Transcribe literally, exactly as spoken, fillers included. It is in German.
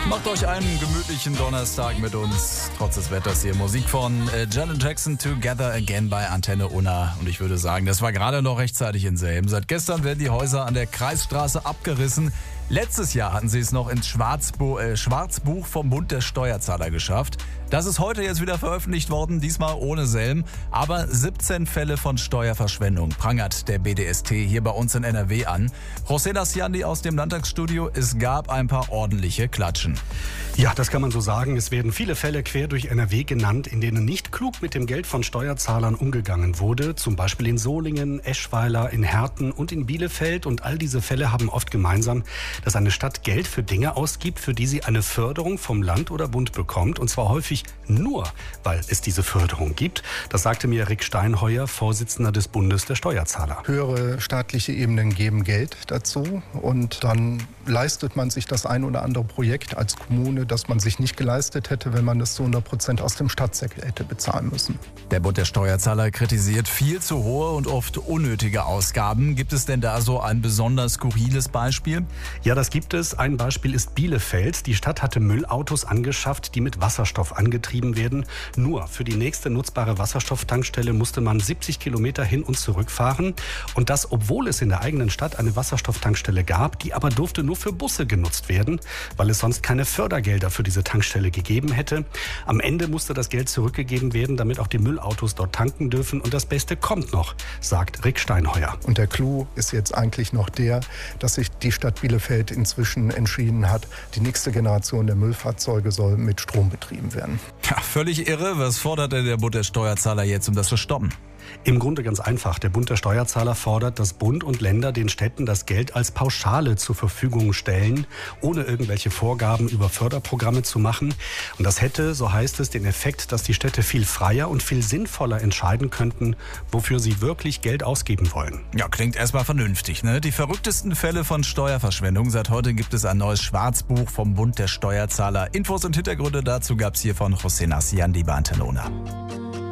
Macht euch einen gemütlichen Donnerstag mit uns, trotz des Wetters hier. Musik von äh, Janet Jackson, Together Again bei Antenne Unna. Und ich würde sagen, das war gerade noch rechtzeitig in Selm. Seit gestern werden die Häuser an der Kreisstraße abgerissen. Letztes Jahr hatten sie es noch ins Schwarzbu- äh, Schwarzbuch vom Bund der Steuerzahler geschafft. Das ist heute jetzt wieder veröffentlicht worden, diesmal ohne Selm. Aber siebzehn Fälle von Steuerverschwendung prangert der B D S T hier bei uns in N R W an. José Lassiandi aus dem Landtagsstudio, es gab ein paar ordentliche Klatschen. Ja, das kann man so sagen. Es werden viele Fälle quer durch N R W genannt, in denen nicht klug mit dem Geld von Steuerzahlern umgegangen wurde. Zum Beispiel in Solingen, Eschweiler, in Herten und in Bielefeld. Und all diese Fälle haben oft gemeinsam, dass eine Stadt Geld für Dinge ausgibt, für die sie eine Förderung vom Land oder Bund bekommt. Und zwar häufig nur, weil es diese Förderung gibt. Das sagte mir Rick Steinheuer, Vorsitzender des Bundes der Steuerzahler. Höhere staatliche Ebenen geben Geld dazu und dann leistet man sich das ein oder andere Projekt als Kommune, das man sich nicht geleistet hätte, wenn man es zu hundert Prozent aus dem Staatssektor hätte bezahlen müssen. Der Bund der Steuerzahler kritisiert viel zu hohe und oft unnötige Ausgaben. Gibt es denn da so ein besonders skurriles Beispiel? Ja, das gibt es. Ein Beispiel ist Bielefeld. Die Stadt hatte Müllautos angeschafft, die mit Wasserstoff angetrieben werden. Nur für die nächste nutzbare Wasserstofftankstelle musste man siebzig Kilometer hin und zurück fahren. Und das, obwohl es in der eigenen Stadt eine Wasserstofftankstelle gab, die aber durfte nur für Busse genutzt werden, weil es sonst keine Fördergelder für diese Tankstelle gegeben hätte. Am Ende musste das Geld zurückgegeben werden, damit auch die Müllautos dort tanken dürfen. Und das Beste kommt noch, sagt Rick Steinheuer. Und der Clou ist jetzt eigentlich noch der, dass sich die Stadt Bielefeld inzwischen entschieden hat, die nächste Generation der Müllfahrzeuge soll mit Strom betrieben werden. Ja, völlig irre. Was fordert denn der Bund der Steuerzahler jetzt, um das zu stoppen? Im Grunde ganz einfach. Der Bund der Steuerzahler fordert, dass Bund und Länder den Städten das Geld als Pauschale zur Verfügung stellen, ohne irgendwelche Vorgaben über Förderprogramme zu machen. Und das hätte, so heißt es, den Effekt, dass die Städte viel freier und viel sinnvoller entscheiden könnten, wofür sie wirklich Geld ausgeben wollen. Ja, klingt erstmal vernünftig, ne? Die verrücktesten Fälle von Steuerverschwendung. Seit heute gibt es ein neues Schwarzbuch vom Bund der Steuerzahler. Infos und Hintergründe dazu gab's hier von José Lassiandi bei Antenne Unna.